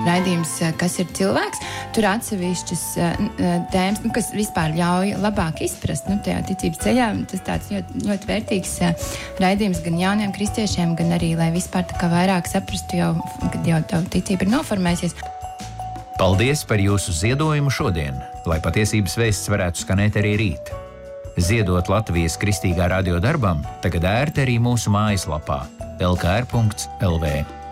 raidījums Kas ir cilvēks. Tur atsevišķas tēmas, kas vispār ļauj labāk izprast tajā ticības ceļā. Tas tāds ļoti vērtīgs raidījums gan jauniem kristiešiem, gan arī, lai vispār tā kā vairāk saprastu jau, kad jau tavu ticība ir noformējusies. Paldies par jūsu ziedojumu šodien, lai patiesības vēsts varētu skanēt arī rīt. Ziedot Latvijas Kristīgā radio darbam tagad ērti arī mūsu mājaslapā lkr.lv.